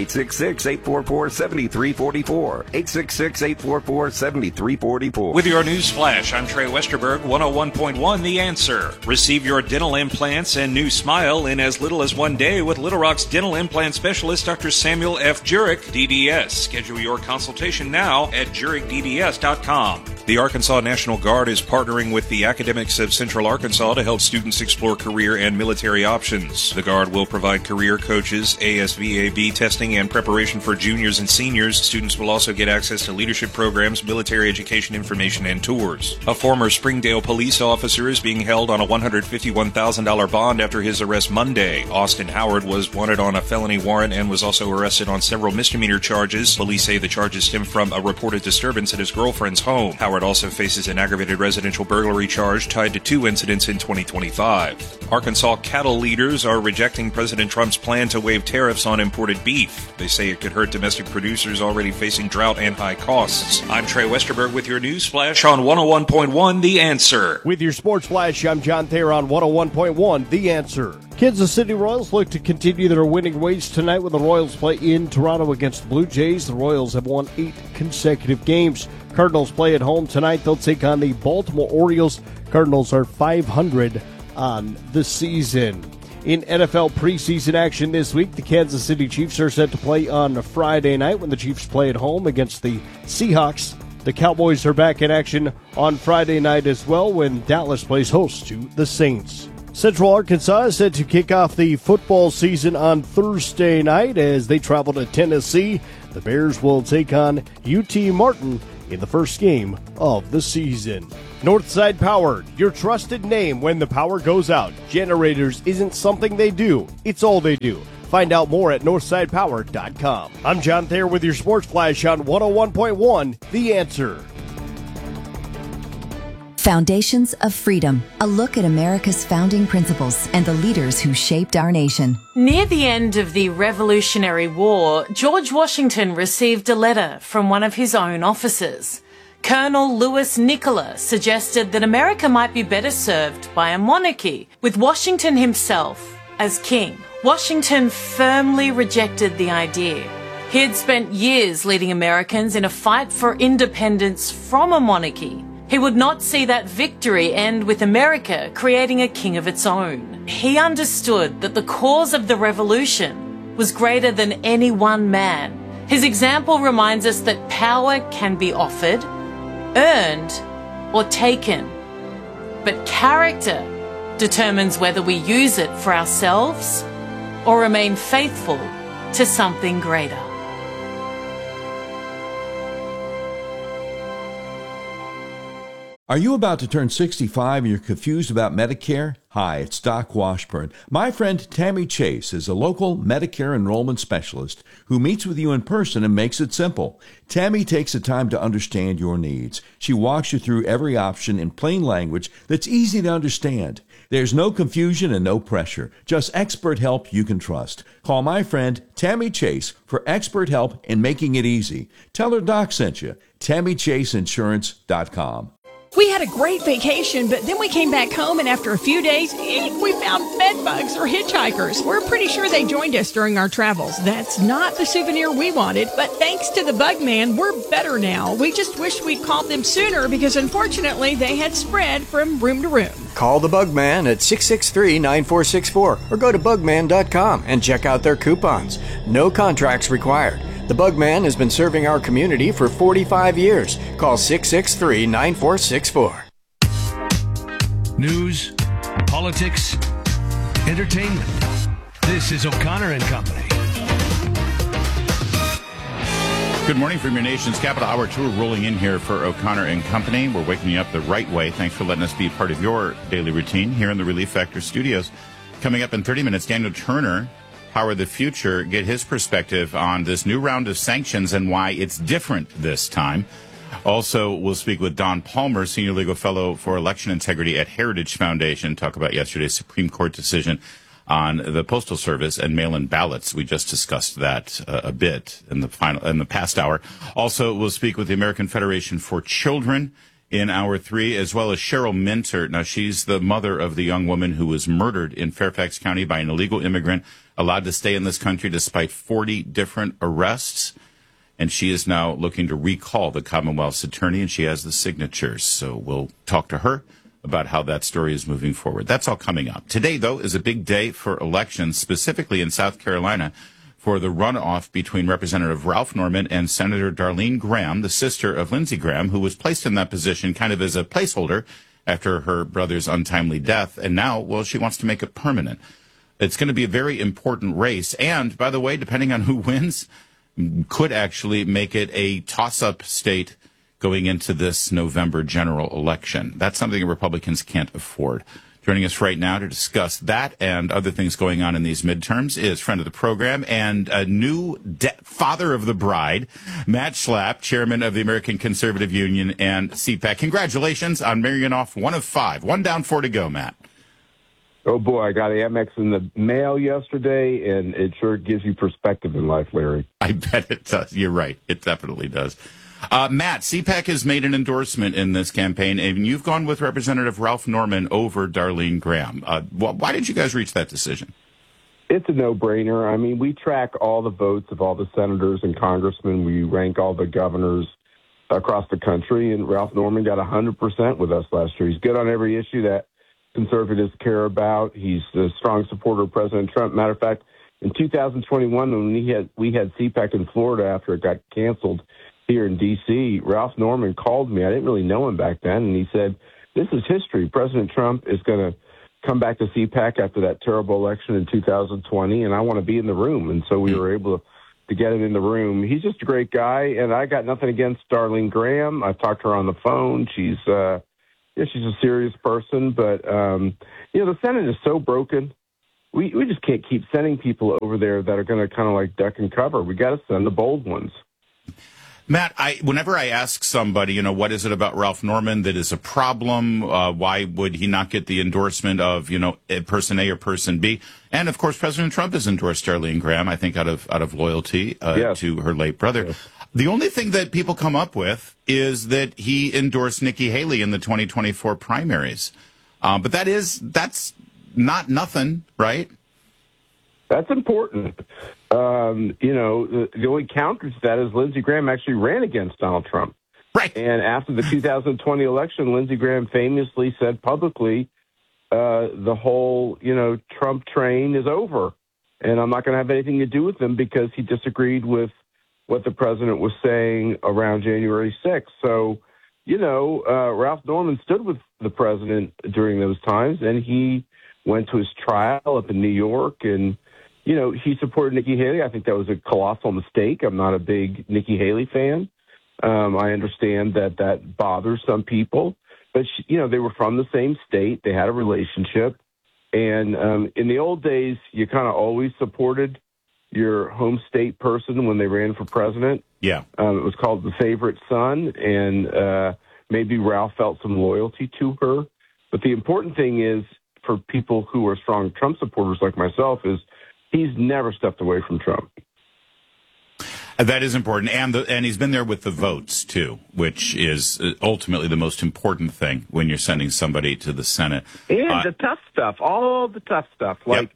Speaker 17: 866-844-7344. 866-844-7344.
Speaker 18: With your news flash, I'm Trey Westerberg, 101.1 The Answer. Receive your dental implants and new smile in as little as 1 day with Little Rock's dental implant specialist, Dr. Samuel F. Jurek, DDS. Schedule your consultation now at JurekDDS.com. The Arkansas National Guard is partnering with the Academics of Central Arkansas to help students explore career and military options. The Guard will provide career coaches, ASVAB testing, and preparation for juniors and seniors. Students will also get access to leadership programs, military education information, and tours. A former Springdale police officer is being held on a $151,000 bond after his arrest Monday. Austin Howard was wanted on a felony warrant and was also arrested on several misdemeanor charges. Police say the charges stem from a reported disturbance at his girlfriend's home. Howard also faces an aggravated residential burglary charge tied to 2 incidents in 2025. Arkansas cattle leaders are rejecting President Trump's plan to waive tariffs on imported beef. They say it could hurt domestic producers already facing drought and high costs. I'm Trey Westerberg with your news flash on 101.1 The Answer.
Speaker 19: With your sports flash, I'm John Thayer on 101.1 The Answer. Kansas City Royals look to continue their winning ways tonight when the Royals play in Toronto against the Blue Jays. The Royals have won 8 consecutive games. Cardinals play at home tonight. They'll take on the Baltimore Orioles. Cardinals are 500 on the season. In NFL preseason action this week, the Kansas City Chiefs are set to play on Friday night when the Chiefs play at home against the Seahawks. The Cowboys are back in action on Friday night as well when Dallas plays host to the Saints. Central Arkansas is set to kick off the football season on Thursday night as they travel to Tennessee. The Bears will take on UT Martin in the first game of the season. Northside Power, your trusted name when the power goes out. Generators isn't something they do, it's all they do. Find out more at northsidepower.com. I'm John Thayer with your Sports Flash on 101.1 The Answer.
Speaker 20: Foundations of Freedom, a look at America's founding principles and the leaders who shaped our nation.
Speaker 21: Near the end of the Revolutionary War, George Washington received a letter from one of his own officers. Colonel Louis Nicola suggested that America might be better served by a monarchy, with Washington himself as king. Washington firmly rejected the idea. He had spent years leading Americans in a fight for independence from a monarchy. He would not see that victory end with America creating a king of its own. He understood that the cause of the revolution was greater than any one man. His example reminds us that power can be offered, earned, or taken. But character determines whether we use it for ourselves or remain faithful to something greater.
Speaker 22: Are you about to turn 65 and you're confused about Medicare? Hi, it's Doc Washburn. My friend Tammy Chase is a local Medicare enrollment specialist who meets with you in person and makes it simple. Tammy takes the time to understand your needs. She walks you through every option in plain language that's easy to understand. There's no confusion and no pressure, just expert help you can trust. Call my friend Tammy Chase for expert help in making it easy. Tell her Doc sent you. TammyChaseInsurance.com.
Speaker 23: We had a great vacation, but then we came back home, and after a few days, we found bed bugs or hitchhikers. We're pretty sure they joined us during our travels. That's not the souvenir we wanted, but thanks to the Bug Man, we're better now. We just wish we'd called them sooner because, unfortunately, they had spread from room to room.
Speaker 24: Call the Bug Man at 663-9464 or go to bugman.com and check out their coupons. No contracts required. The Bug Man has been serving our community for 45 years. Call 663-9464.
Speaker 14: News, politics, entertainment. This is O'Connor and Company.
Speaker 7: Good morning from your nation's capital. Hour 2 rolling in here for O'Connor and Company. We're waking you up the right way. Thanks for letting us be part of your daily routine here in the Relief Factor studios. Coming up in 30 minutes, Daniel Turner, Power the Future, get his perspective on this new round of sanctions and why it's different this time. Also, we'll speak with Don Palmer, Senior Legal Fellow for Election Integrity at Heritage Foundation, talk about yesterday's Supreme Court decision on the Postal Service and mail-in ballots. We just discussed that a bit in the past hour. Also, we'll speak with the American Federation for Children in Hour 3, as well as Cheryl Minter. Now, she's the mother of the young woman who was murdered in Fairfax County by an illegal immigrant allowed to stay in this country despite 40 different arrests. And she is now looking to recall the Commonwealth's attorney, and she has the signatures. So we'll talk to her about how that story is moving forward. That's all coming up. Today, though, is a big day for elections, specifically in South Carolina, for the runoff between Representative Ralph Norman and Senator Darlene Graham, the sister of Lindsey Graham, who was placed in that position kind of as a placeholder after her brother's untimely death. And now, well, she wants to make it permanent. It's going to be a very important race. And, by the way, depending on who wins, could actually make it a toss-up state going into this November general election. That's something Republicans can't afford. Joining us right now to discuss that and other things going on in these midterms is friend of the program and a new father of the bride, Matt Schlapp, chairman of the American Conservative Union and CPAC. Congratulations on marrying off 1 of 5. 1 down, 4 to go, Matt.
Speaker 25: Oh, boy, I got Amex in the mail yesterday, and it sure gives you perspective in life, Larry.
Speaker 7: I bet it does. You're right. It definitely does. Matt, CPAC has made an endorsement in this campaign, and you've gone with Representative Ralph Norman over Darlene Graham. Why did you guys reach that decision?
Speaker 25: It's a no-brainer. I mean, we track all the votes of all the senators and congressmen. We rank all the governors across the country, and Ralph Norman got 100% with us last year. He's good on every issue that conservatives care about. He's a strong supporter of President Trump. Matter of fact, in 2021, when we had CPAC in Florida after it got canceled here in D.C., Ralph Norman called me. I didn't really know him back then, and he said, "This is history. President Trump is going to come back to CPAC after that terrible election in 2020, and I want to be in the room." And so we were able to get him in the room. He's just a great guy, and I got nothing against Darlene Graham. I've talked to her on the phone. She's a serious person, but the Senate is so broken. We just can't keep sending people over there that are going to kind of like duck and cover. We got to send the bold ones.
Speaker 7: Matt, whenever I ask somebody, what is it about Ralph Norman that is a problem? Why would he not get the endorsement of, person A or person B? And of course, President Trump has endorsed Darlene Graham, I think out of loyalty to her late brother. Yes. The only thing that people come up with is that he endorsed Nikki Haley in the 2024 primaries. But that's not nothing, right?
Speaker 25: That's important. The only counter to that is Lindsey Graham actually ran against Donald Trump.
Speaker 7: Right.
Speaker 25: And after the 2020 election, Lindsey Graham famously said publicly, the whole, Trump train is over. And I'm not going to have anything to do with him because he disagreed with what the president was saying around January 6th. So, Ralph Norman stood with the president during those times, and he went to his trial up in New York, and he supported Nikki Haley. I think that was a colossal mistake. I'm not a big Nikki Haley fan. I understand that bothers some people, but they were from the same state. They had a relationship, and in the old days, you kind of always supported your home state person when they ran for president.
Speaker 7: Yeah,
Speaker 25: it was called the favorite son, and maybe Ralph felt some loyalty to her. But the important thing is for people who are strong Trump supporters like myself is he's never stepped away from Trump.
Speaker 7: That is important, and he's been there with the votes too, which is ultimately the most important thing when you're sending somebody to the Senate.
Speaker 25: And the tough stuff, all the tough stuff, like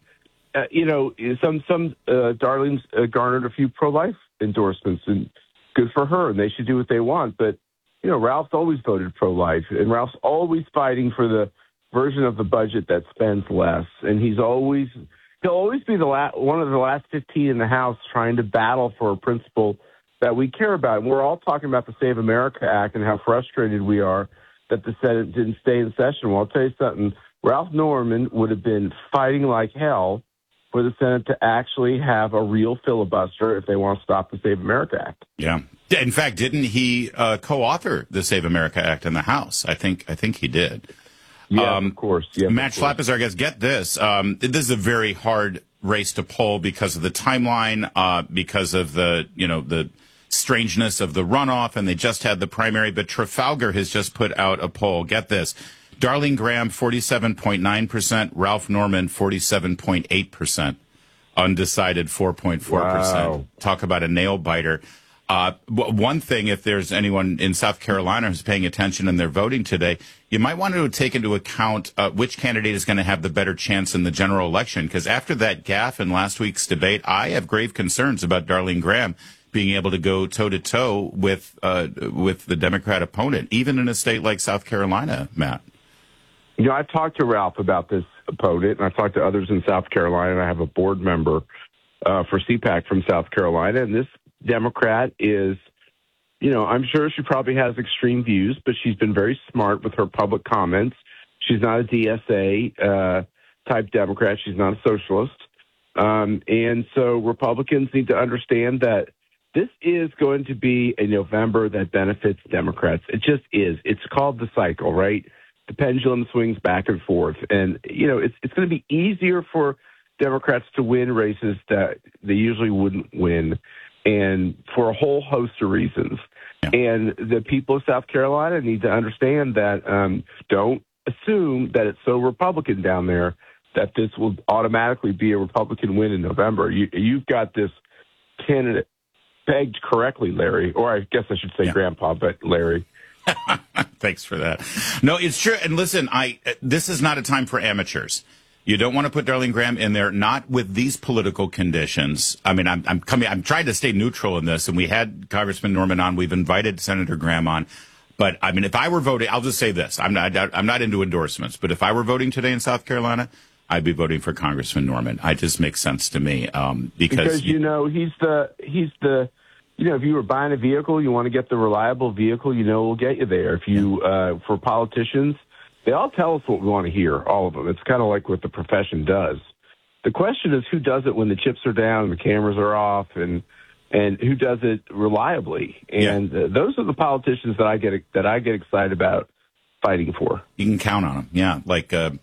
Speaker 25: Darlene's garnered a few pro-life endorsements, and good for her, and they should do what they want. But Ralph's always voted pro-life, and Ralph's always fighting for the version of the budget that spends less, and he'll always be one of the last 15 in the House trying to battle for a principle that we care about. And we're all talking about the Save America Act and how frustrated we are that the Senate didn't stay in session. Well, I'll tell you something. Ralph Norman would have been fighting like hell for the Senate to actually have a real filibuster if they want to stop the Save America Act.
Speaker 7: Yeah. In fact, didn't he co-author the Save America Act in the House? I think he did.
Speaker 25: Yeah, of course. Yeah,
Speaker 7: Matt Schlapp is our guest. Get this. This is a very hard race to poll because of the timeline, because of the strangeness of the runoff, and they just had the primary. But Trafalgar has just put out a poll. Get this. Darlene Graham, 47.9%. Ralph Norman, 47.8%. Undecided, 4.4%.
Speaker 25: Wow.
Speaker 7: Talk about a nail biter. One thing, if there's anyone in South Carolina who's paying attention and they're voting today, you might want to take into account which candidate is going to have the better chance in the general election. Because after that gaffe in last week's debate, I have grave concerns about Darlene Graham being able to go toe-to-toe with the Democrat opponent, even in a state like South Carolina, Matt.
Speaker 25: I've talked to Ralph about this opponent, and I've talked to others in South Carolina, and I have a board member for CPAC from South Carolina, and this Democrat is, I'm sure she probably has extreme views, but she's been very smart with her public comments. She's not a DSA type Democrat. She's not a socialist. And so Republicans need to understand that this is going to be a November that benefits Democrats. It just is. It's called the cycle, right? The pendulum swings back and forth. And, it's going to be easier for Democrats to win races that they usually wouldn't win, and for a whole host of reasons. Yeah. And the people of South Carolina need to understand that don't assume that it's so Republican down there that this will automatically be a Republican win in November. You've got this candidate pegged correctly, Larry, or I guess I should say Grandpa, but Larry.
Speaker 7: Thanks for that. No, it's true. And listen, this is not a time for amateurs. You don't want to put Darlene Graham in there, not with these political conditions. I mean, I'm trying to stay neutral in this, and we had Congressman Norman on. We've invited Senator Graham on. But I mean, if I were voting, I'll just say this: I'm not into endorsements. But if I were voting today in South Carolina, I'd be voting for Congressman Norman. It just makes sense to me because
Speaker 25: he's the if you were buying a vehicle, you want to get the reliable vehicle, will get you there. If you for politicians, they all tell us what we want to hear, all of them. It's kind of like what the profession does. The question is who does it when the chips are down and the cameras are off, and who does it reliably. And those are the politicians that I get excited about fighting for.
Speaker 7: You can count on them. Yeah, like a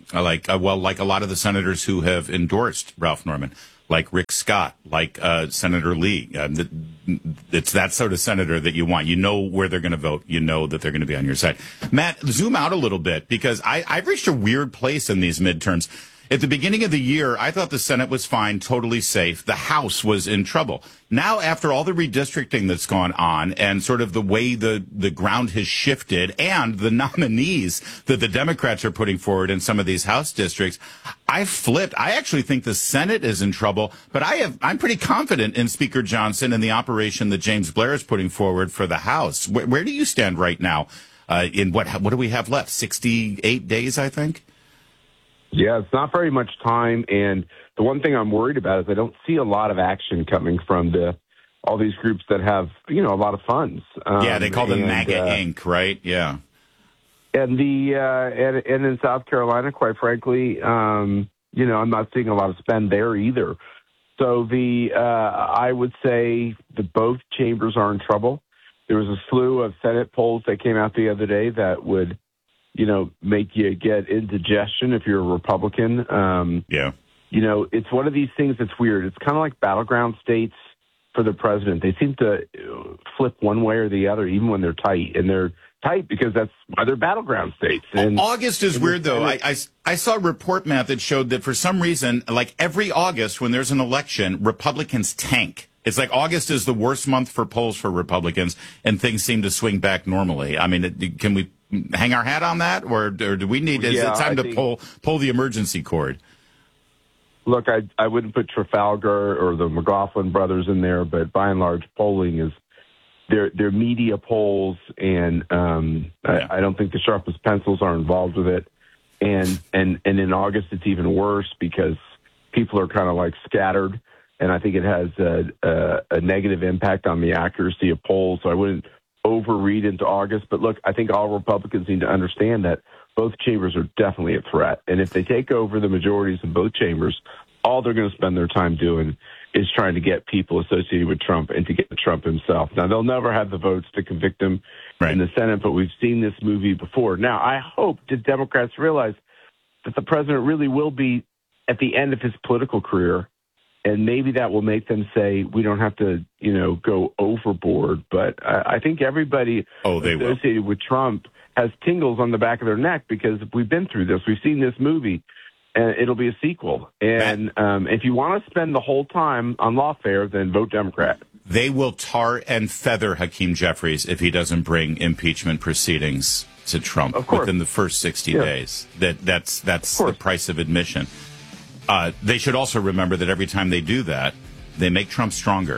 Speaker 7: lot of the senators who have endorsed Ralph Norman, like Rick Scott, like Senator Lee. It's that sort of senator that you want. You know where they're going to vote. You know that they're going to be on your side. Matt, zoom out a little bit, because I've reached a weird place in these midterms. At the beginning of the year, I thought the Senate was fine, totally safe. The House was in trouble. Now, after all the redistricting that's gone on and sort of the way the ground has shifted and the nominees that the Democrats are putting forward in some of these House districts, I flipped. I actually think the Senate is in trouble, but I'm pretty confident in Speaker Johnson and the operation that James Blair is putting forward for the House. Where do you stand right now? In what do we have left? 68 days, I think?
Speaker 25: Yeah, it's not very much time, and the one thing I'm worried about is I don't see a lot of action coming from all these groups that have, a lot of funds.
Speaker 7: They call them MAGA Inc., right? Yeah.
Speaker 25: And and in South Carolina, quite frankly, I'm not seeing a lot of spend there either. So I would say that both chambers are in trouble. There was a slew of Senate polls that came out the other day that would make you get indigestion if you're a Republican. It's one of these things that's weird. It's kind of like battleground states for the president. They seem to flip one way or the other, even when they're tight. And they're tight because that's why they're battleground states. And
Speaker 7: August is weird, though. I saw a report, Matt, that showed that for some reason, like every August when there's an election, Republicans tank. It's like August is the worst month for polls for Republicans, and things seem to swing back normally. I mean, can we hang our hat on that, or do we need? Is it time to pull the emergency cord?
Speaker 25: Look, I wouldn't put Trafalgar or the McLaughlin brothers in there, but by and large, polling is they're media polls, and I don't think the sharpest pencils are involved with it. And in August, it's even worse because people are kind of like scattered, and I think it has a negative impact on the accuracy of polls. So I wouldn't overread into August. But look, I think all Republicans need to understand that both chambers are definitely a threat. And if they take over the majorities in both chambers, all they're going to spend their time doing is trying to get people associated with Trump and to get Trump himself. Now, they'll never have the votes to convict him in the Senate, but we've seen this movie before. Now, I hope that Democrats realize that the president really will be at the end of his political career, and maybe that will make them say, we don't have to, go overboard. But I think everybody associated with Trump has tingles on the back of their neck because we've been through this. We've seen this movie, and it'll be a sequel. And if you want to spend the whole time on lawfare, then vote Democrat.
Speaker 7: They will tar and feather Hakeem Jeffries if he doesn't bring impeachment proceedings to Trump within the first 60 days. That's the price of admission. They should also remember that every time they do that, they make Trump stronger.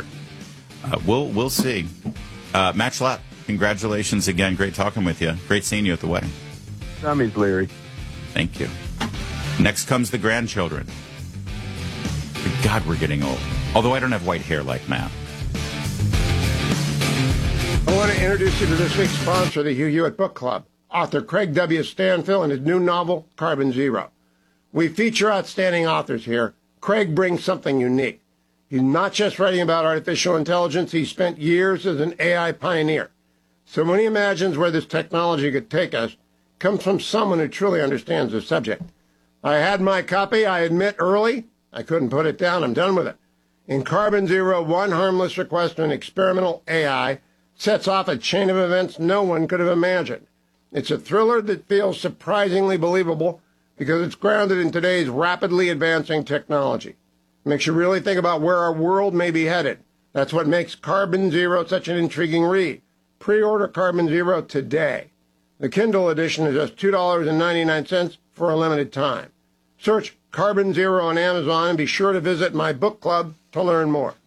Speaker 7: We'll see. Matt Schlapp, congratulations again. Great talking with you. Great seeing you at the wedding.
Speaker 25: Tommy's Larry.
Speaker 7: Thank you. Next comes the grandchildren. God, we're getting old. Although I don't have white hair like Matt.
Speaker 1: I want to introduce you to this week's sponsor, the Hugh Hewitt Book Club. Author Craig W. Stanfill and his new novel, Carbon Zero. We feature outstanding authors here. Craig brings something unique. He's not just writing about artificial intelligence. He spent years as an AI pioneer. So when he imagines where this technology could take us, it comes from someone who truly understands the subject. I had my copy, I admit, early. I couldn't put it down. I'm done with it. In Carbon Zero, one harmless request to an experimental AI sets off a chain of events no one could have imagined. It's a thriller that feels surprisingly believable because it's grounded in today's rapidly advancing technology. It makes you really think about where our world may be headed. That's what makes Carbon Zero such an intriguing read. Pre-order Carbon Zero today. The Kindle edition is just $2.99 for a limited time. Search Carbon Zero on Amazon and be sure to visit my book club to learn more.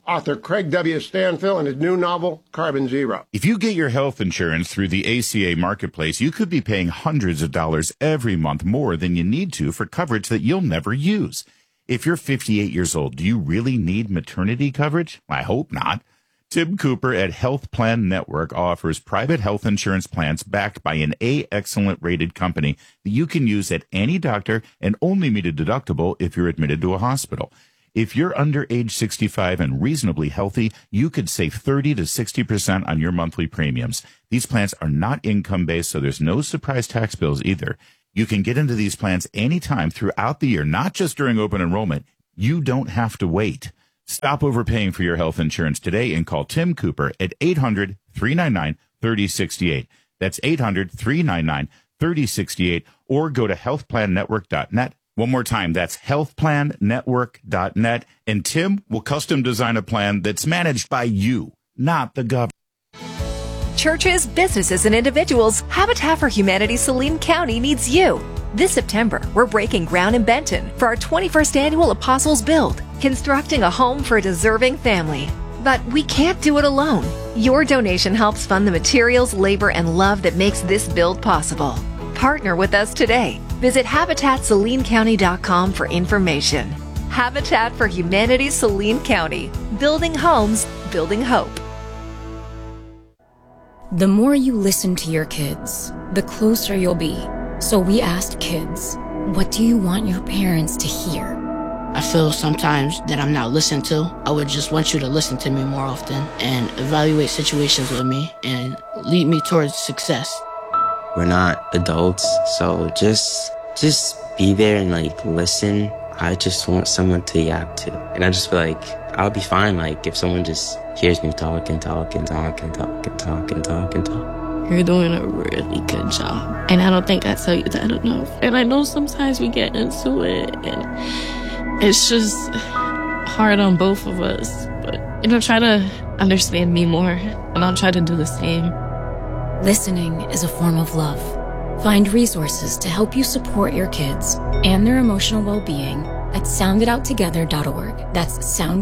Speaker 1: author Craig W. Stanfill in his new novel, Carbon Zero.
Speaker 7: If you get your health insurance through the ACA Marketplace, you could be paying hundreds of dollars every month more than you need to for coverage that you'll never use. If you're 58 years old, do you really need maternity coverage? I hope not. Tim Cooper at Health Plan Network offers private health insurance plans backed by an A-Excellent rated company that you can use at any doctor and only meet a deductible if you're admitted to a hospital. If you're under age 65 and reasonably healthy, you could save 30 to 60% on your monthly premiums. These plans are not income-based, so there's no surprise tax bills either. You can get into these plans anytime throughout the year, not just during open enrollment. You don't have to wait. Stop overpaying for your health insurance today and call Tim Cooper at 800-399-3068. That's 800-399-3068, or go to healthplannetwork.net. One more time, that's healthplannetwork.net, and Tim will custom design a plan that's managed by you, not the government.
Speaker 3: Churches, businesses, and individuals, Habitat for Humanity Saline County needs you. This September, we're breaking ground in Benton for our 21st annual Apostles Build, constructing a home for a deserving family. But we can't do it alone. Your donation helps fund the materials, labor, and love that makes this build possible. Partner with us today. Visit HabitatSalineCounty.com for information. Habitat for Humanity Saline County. Building homes, building hope.
Speaker 4: The more you listen to your kids, the closer you'll be. So we asked kids, what do you want your parents to hear?
Speaker 5: I feel sometimes that I'm not listened to. I would just want you to listen to me more often and evaluate situations with me and lead me towards success.
Speaker 8: We're not adults, so just be there and listen. I just want someone to yap to. And I just feel like I'll be fine if someone just hears me talk and talk and talk and talk and talk and talk and talk.
Speaker 9: You're doing a really good job. And I don't think I tell you that enough. And I know sometimes we get into it and it's just hard on both of us. But, try to understand me more and I'll try to do the same.
Speaker 4: Listening is a form of love. Find resources to help you support your kids and their emotional well-being at sounditouttogether.org. That's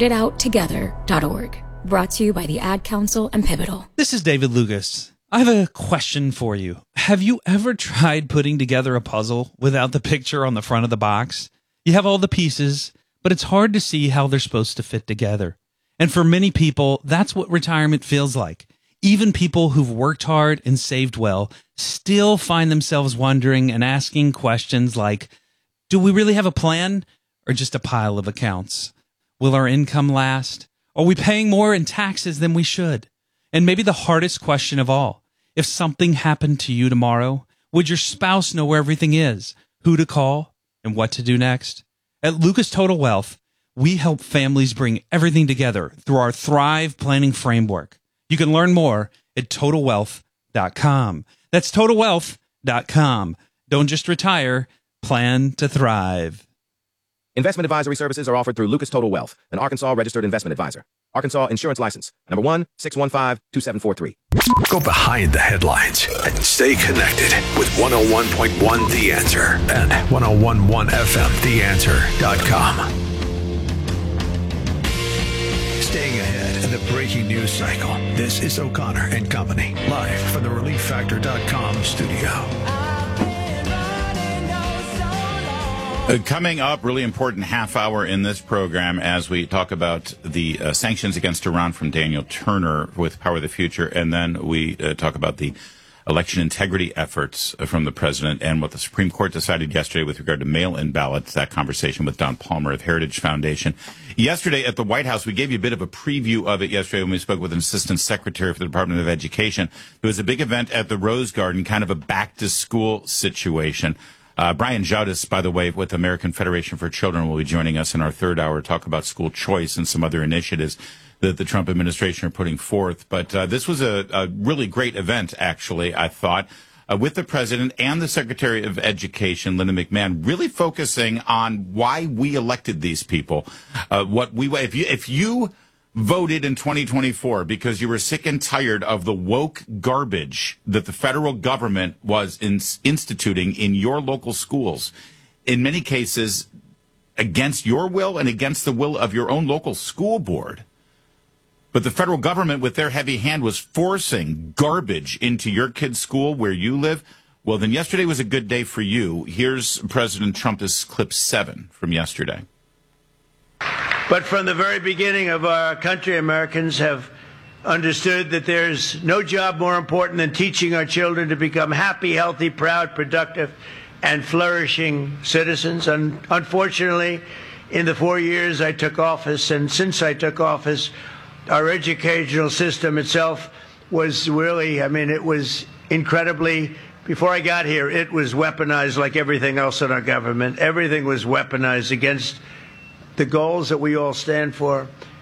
Speaker 4: sounditouttogether.org. Brought to you by the Ad Council and Pivotal.
Speaker 26: This is David Lucas. I have a question for you. Have you ever tried putting together a puzzle without the picture on the front of the box? You have all the pieces, but it's hard to see how they're supposed to fit together. And for many people, that's what retirement feels like. Even people who've worked hard and saved well still find themselves wondering and asking questions like, do we really have a plan or just a pile of accounts? Will our income last? Are we paying more in taxes than we should? And maybe the hardest question of all, if something happened to you tomorrow, would your spouse know where everything is, who to call, and what to do next? At Lucas Total Wealth, we help families bring everything together through our Thrive Planning Framework. You can learn more at TotalWealth.com. That's TotalWealth.com. Don't just retire, plan to thrive.
Speaker 27: Investment advisory services are offered through Lucas Total Wealth, an Arkansas registered investment advisor. Arkansas Insurance License, number 1-615-2743.
Speaker 14: Go behind the headlines and stay connected with 101.1 The Answer and 1011FMTheAnswer.com. Staying ahead in the breaking news cycle, this is O'Connor and Company, live from the ReliefFactor.com studio.
Speaker 7: Coming up, really important half hour in this program as we talk about the sanctions against Iran from Daniel Turner with Power of the Future, and then we talk about the election integrity efforts from the president and what the Supreme Court decided yesterday with regard to mail-in ballots, that conversation with Don Palmer of Heritage Foundation. Yesterday at the White House, we gave you a bit of a preview of it yesterday when we spoke with an assistant secretary for the Department of Education. There was a big event at the Rose Garden, kind of a back-to-school situation. Brian Judis, by the way, with American Federation for Children, will be joining us in our third hour to talk about school choice and some other initiatives that the Trump administration are putting forth. But this was a really great event, actually, I thought, with the president and the Secretary of Education, Linda McMahon, really focusing on why we elected these people. If you voted in 2024 because you were sick and tired of the woke garbage that the federal government was instituting in your local schools, in many cases against your will and against the will of your own local school board, But the federal government, with their heavy hand, was forcing garbage into your kid's school where you live. Well, then yesterday was a good day for you. Here's President Trump's clip 7 from yesterday.
Speaker 6: But from the very beginning of our country, Americans have understood that there's no job more important than teaching our children to become happy, healthy, proud, productive, and flourishing citizens. And unfortunately, in the 4 years I took office, and since I took office, our educational system itself was really, it was incredibly, before I got here, it was weaponized like everything else in our government. Everything was weaponized against the goals that we all stand for.